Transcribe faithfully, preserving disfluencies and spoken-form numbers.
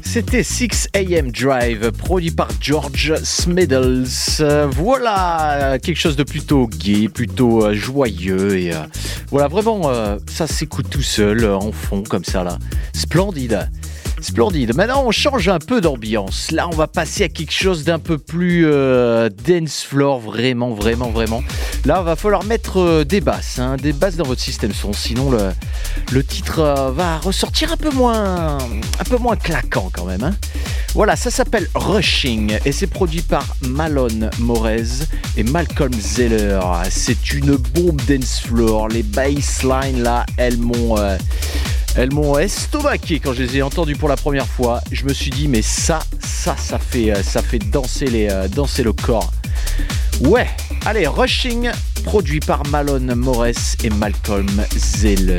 C'était six a m Drive, produit par George Smiddles. Euh, voilà, quelque chose de plutôt gai, plutôt euh, joyeux. Et euh, voilà, vraiment, euh, ça s'écoute tout seul, euh, en fond, comme ça, là. Splendide. Splendide. Maintenant, on change un peu d'ambiance. Là, on va passer à quelque chose d'un peu plus euh, dance floor, vraiment, vraiment, vraiment. Là, il va falloir mettre euh, des basses, hein, des basses dans votre système son. Sinon, le, le titre euh, va ressortir un peu moins, un peu moins claquant quand même. Hein. Voilà, ça s'appelle Rushing et c'est produit par Malone Morez et Malcolm Zeller. C'est une bombe dance floor. Les basslines là, elles m'ont... Euh, Elles m'ont estomaqué quand je les ai entendues pour la première fois. Je me suis dit, mais ça, ça, ça fait, ça fait danser, les, euh, danser le corps. Ouais, allez, Rushing, produit par Malone Morez et Malcolm Zeller.